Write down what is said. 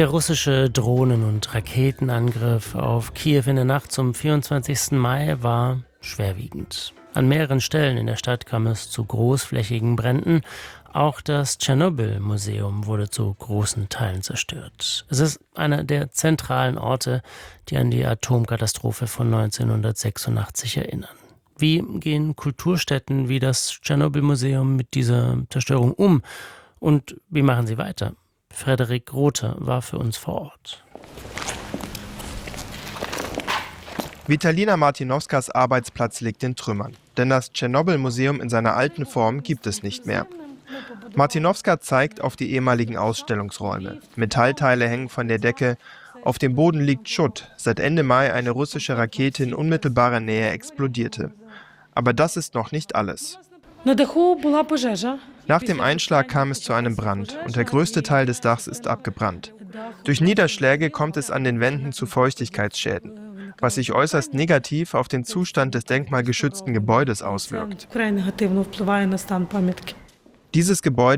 Der russische Drohnen- und Raketenangriff auf Kiew in der Nacht zum 24. Mai war schwerwiegend. An mehreren Stellen in der Stadt kam es zu großflächigen Bränden. Auch das Tschernobyl-Museum wurde zu großen Teilen zerstört. Es ist einer der zentralen Orte, die an die Atomkatastrophe von 1986 erinnern. Wie gehen Kulturstätten wie das Tschernobyl-Museum mit dieser Zerstörung um? Und wie machen sie weiter? Frederik Rothe war für uns vor Ort. Vitalina Martinovskas Arbeitsplatz liegt in Trümmern, denn das Tschernobyl-Museum in seiner alten Form gibt es nicht mehr. Martinovska zeigt auf die ehemaligen Ausstellungsräume. Metallteile hängen von der Decke, auf dem Boden liegt Schutt, seit Ende Mai eine russische Rakete in unmittelbarer Nähe explodierte. Aber das ist noch nicht alles. Nach dem Einschlag kam es zu einem Brand und der größte Teil des Dachs ist abgebrannt. Durch Niederschläge kommt es an den Wänden zu Feuchtigkeitsschäden, was sich äußerst negativ auf den Zustand des denkmalgeschützten Gebäudes auswirkt. Dieses Gebäude